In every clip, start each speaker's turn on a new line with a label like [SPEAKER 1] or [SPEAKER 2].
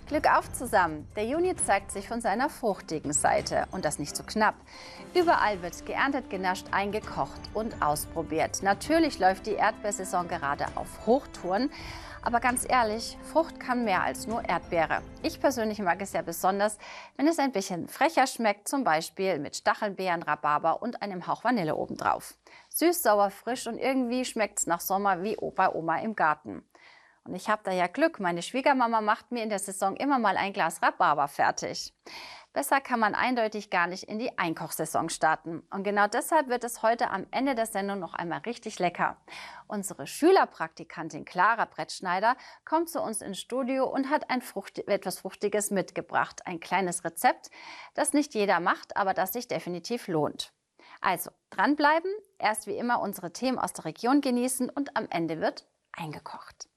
[SPEAKER 1] Glück auf zusammen! Der Juni zeigt sich von seiner fruchtigen Seite und das nicht so knapp. Überall wird geerntet, genascht, eingekocht und ausprobiert. Natürlich läuft die Erdbeersaison gerade auf Hochtouren. Aber ganz ehrlich, Frucht kann mehr als nur Erdbeere. Ich persönlich mag es ja besonders, wenn es ein bisschen frecher schmeckt, zum Beispiel mit Stachelbeeren, Rhabarber und einem Hauch Vanille obendrauf. Süß, sauer, frisch und irgendwie schmeckt es nach Sommer wie bei Oma im Garten. Und ich habe da ja Glück, meine Schwiegermama macht mir in der Saison immer mal ein Glas Rhabarber fertig. Besser kann man eindeutig gar nicht in die Einkochsaison starten. Und genau deshalb wird es heute am Ende der Sendung noch einmal richtig lecker. Unsere Schülerpraktikantin Clara Brettschneider kommt zu uns ins Studio und hat etwas Fruchtiges mitgebracht. Ein kleines Rezept, das nicht jeder macht, aber das sich definitiv lohnt. Also dranbleiben, erst wie immer unsere Themen aus der Region genießen und am Ende wird eingekocht.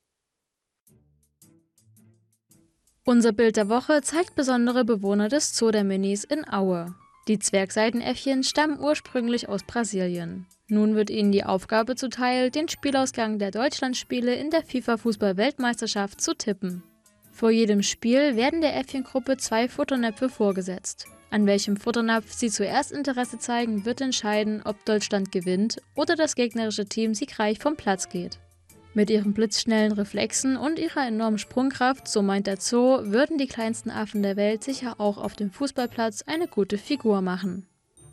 [SPEAKER 2] Unser Bild der Woche zeigt besondere Bewohner des Zoo der Minis in Aue. Die Zwergseidenäffchen stammen ursprünglich aus Brasilien. Nun wird ihnen die Aufgabe zuteil, den Spielausgang der Deutschlandspiele in der FIFA-Fußball-Weltmeisterschaft zu tippen. Vor jedem Spiel werden der Äffchengruppe 2 Futternäpfe vorgesetzt. An welchem Futternapf sie zuerst Interesse zeigen, wird entscheiden, ob Deutschland gewinnt oder das gegnerische Team siegreich vom Platz geht. Mit ihren blitzschnellen Reflexen und ihrer enormen Sprungkraft, so meint der Zoo, würden die kleinsten Affen der Welt sicher auch auf dem Fußballplatz eine gute Figur machen.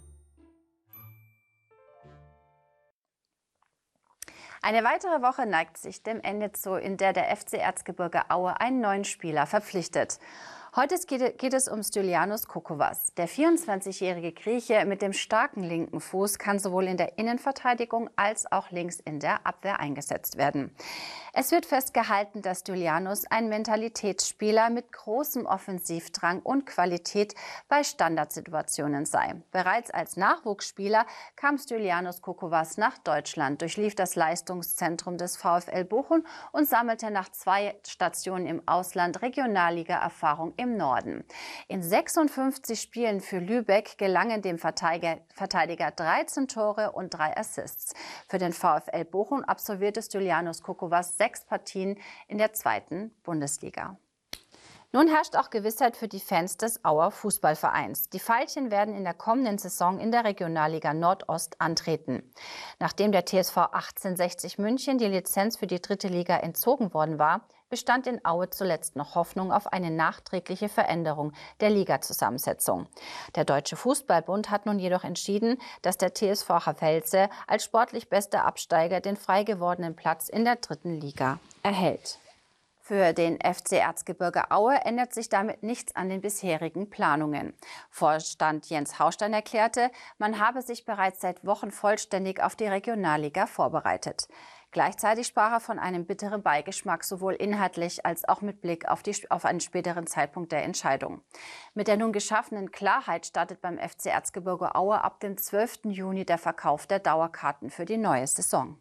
[SPEAKER 1] Eine weitere Woche neigt sich dem Ende zu, in der der FC Erzgebirge Aue einen neuen Spieler verpflichtet. Heute geht es um Stylianos Kokovas. Der 24-jährige Grieche mit dem starken linken Fuß kann sowohl in der Innenverteidigung als auch links in der Abwehr eingesetzt werden. Es wird festgehalten, dass Stylianos ein Mentalitätsspieler mit großem Offensivdrang und Qualität bei Standardsituationen sei. Bereits als Nachwuchsspieler kam Stylianos Kokovas nach Deutschland, durchlief das Leistungszentrum des VfL Bochum und sammelte nach 2 Stationen im Ausland Regionalliga-Erfahrung im Norden. In 56 Spielen für Lübeck gelangen dem Verteidiger 13 Tore und 3 Assists. Für den VfL Bochum absolvierte Stylianos Kokovas 6 Partien in der 2. Bundesliga. Nun herrscht auch Gewissheit für die Fans des Auer Fußballvereins. Die Veilchen werden in der kommenden Saison in der Regionalliga Nordost antreten. Nachdem der TSV 1860 München die Lizenz für die 3. Liga entzogen worden war, bestand in Aue zuletzt noch Hoffnung auf eine nachträgliche Veränderung der Ligazusammensetzung. Der Deutsche Fußballbund hat nun jedoch entschieden, dass der TSV Havelse als sportlich bester Absteiger den frei gewordenen Platz in der 3. Liga erhält. Für den FC Erzgebirge Aue ändert sich damit nichts an den bisherigen Planungen. Vorstand Jens Haustein erklärte, man habe sich bereits seit Wochen vollständig auf die Regionalliga vorbereitet. Gleichzeitig sprach er von einem bitteren Beigeschmack, sowohl inhaltlich als auch mit Blick auf einen späteren Zeitpunkt der Entscheidung. Mit der nun geschaffenen Klarheit startet beim FC Erzgebirge Aue ab dem 12. Juni der Verkauf der Dauerkarten für die neue Saison.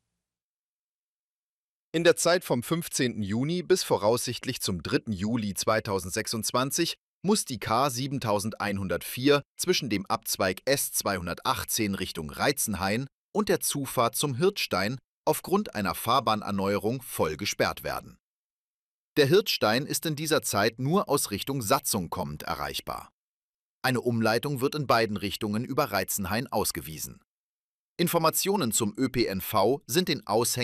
[SPEAKER 3] In der Zeit vom 15. Juni bis voraussichtlich zum 3. Juli 2026 muss die K 7104 zwischen dem Abzweig S 218 Richtung Reitzenhain und der Zufahrt zum Hirtstein aufgrund einer Fahrbahnerneuerung voll gesperrt werden. Der Hirtstein ist in dieser Zeit nur aus Richtung Satzung kommend erreichbar. Eine Umleitung wird in beiden Richtungen über Reitzenhain ausgewiesen. Informationen zum ÖPNV sind den Aushängen